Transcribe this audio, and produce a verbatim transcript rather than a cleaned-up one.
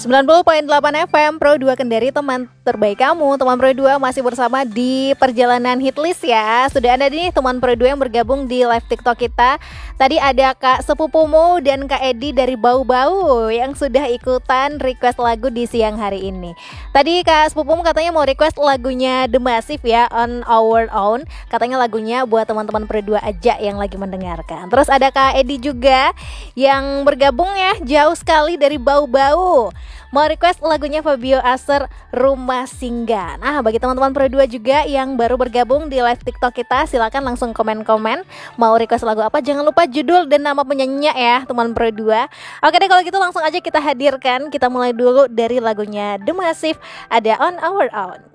sembilan puluh koma delapan F M Pro dua Kendari, teman terbaik kamu. Teman Pro dua masih bersama di perjalanan hitlist ya. Sudah ada nih teman Pro dua yang bergabung di live TikTok kita. Tadi ada Kak Sepupumu dan Kak Edi dari Bau Bau yang sudah ikutan request lagu di siang hari ini. Tadi Kak Sepupumu katanya mau request lagunya The Massive ya, On Our Own. Katanya lagunya buat teman-teman Pro dua aja yang lagi mendengarkan. Terus ada Kak Edi juga yang bergabung ya, jauh sekali dari Bau Bau. Mau request lagunya Fabio Aser, Rumah Singgah. Nah, bagi teman-teman Pro dua juga yang baru bergabung di live TikTok kita, silakan langsung komen-komen mau request lagu apa. Jangan lupa judul dan nama penyanyinya ya, teman Pro dua. Oke deh, kalau gitu langsung aja kita hadirkan. Kita mulai dulu dari lagunya The Massive, ada On Our Own.